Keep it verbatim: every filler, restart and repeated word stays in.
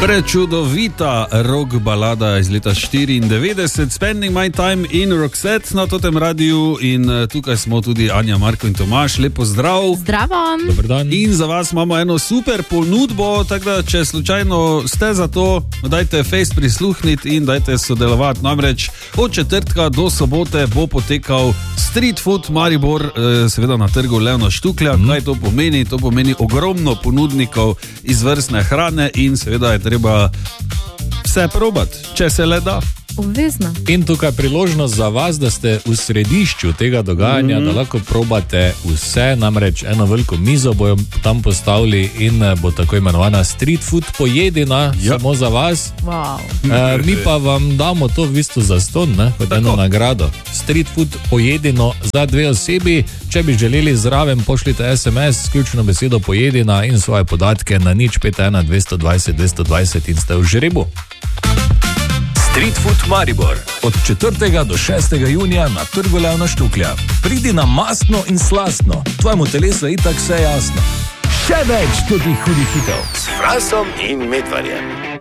Prečudovita rock balada iz leta štiriindevetdeset, Spending My Time in Roxette na totem radiju in tukaj smo tudi Anja, Marko in Tomaž, lepo zdrav. Zdravo. Dobar dan. In za vas imamo eno super ponudbo, tako da če slučajno ste za to, dajte face prisluhniti in dajte sodelovati. Namreč od četrtka do sobote bo potekal Street Food Maribor, seveda na trgu Leona Štuklja. Mm. Kaj to pomeni? To pomeni ogromno ponudnikov izvrstne hrane in seveda je treba vse probati, če se le da. Obvezno. In tukaj priložnost za vas, da ste v središču tega dogajanja, mm. da lahko probate vse, namreč eno veliko mizo bojo tam postavili in bo tako imenovana street food pojedina, ja. Samo za vas. Wow. E, mi pa vam damo to v bistvu za ston, ne, kot eno nagrado. Street food pojedino za dve osebi. Če bi želeli zraven, pošljite es em es, ključno besedo pojedina in svoje podatke na nič pet ena dvesto dvajset dvesto dvajset in ste v žrebu. Street Food Maribor od četrtega do šestega junija na trgu Leona Štuklja. Pridi na mastno in slastno, tvojemu telesu je itak vse jasno. Še več tudi hudih hitov s Fransom in Medvarjem.